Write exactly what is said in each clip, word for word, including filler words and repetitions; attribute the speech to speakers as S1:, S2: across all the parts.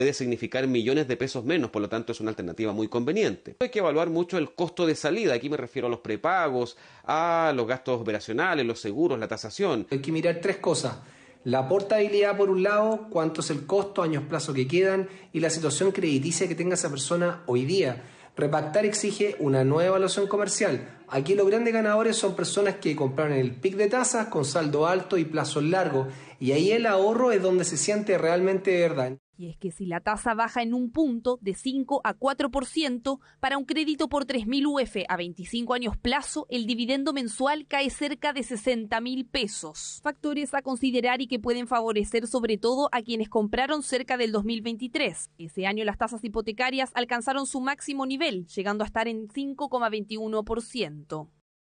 S1: puede significar millones de pesos menos, por lo tanto es una alternativa muy conveniente. Hay que evaluar mucho el costo de salida, aquí me refiero a los prepagos, a los gastos operacionales, los seguros, la tasación.
S2: Hay que mirar tres cosas: la portabilidad por un lado, cuánto es el costo, años plazo que quedan y la situación crediticia que tenga esa persona hoy día. Repactar exige una nueva evaluación comercial. Aquí los grandes ganadores son personas que compraron el pic de tasas con saldo alto y plazos largos, y ahí el ahorro es donde se siente realmente de verdad.
S3: Y es que si la tasa baja en un punto de cinco a cuatro por ciento para un crédito por tres mil U F a veinticinco años plazo, el dividendo mensual cae cerca de sesenta mil pesos. Factores a considerar y que pueden favorecer sobre todo a quienes compraron cerca del dos mil veintitrés. Ese año las tasas hipotecarias alcanzaron su máximo nivel, llegando a estar en cinco coma veintiuno por ciento.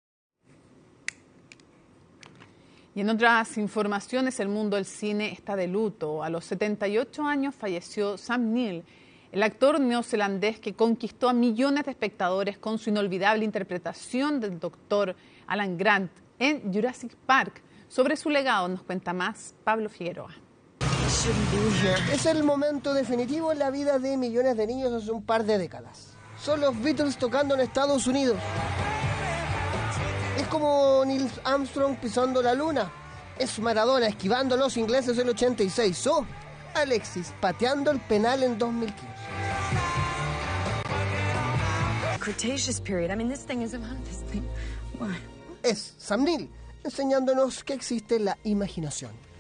S4: Y en otras informaciones, el mundo del cine está de luto. A los setenta y ocho años falleció Sam Neill, el actor neozelandés que conquistó a millones de espectadores con su inolvidable interpretación del doctor Alan Grant en Jurassic Park. Sobre su legado nos cuenta más Pablo Figueroa.
S5: Es el momento definitivo en la vida de millones de niños hace un par de décadas. Son los Beatles tocando en Estados Unidos. Es como Neil Armstrong pisando la luna. Es Maradona esquivando a los ingleses en el ochenta y seis. O Alexis pateando el penal en dos mil quince.
S6: Cretaceous period. I mean, this thing is this thing.
S5: Es Sam Neill enseñándonos que existe la imaginación.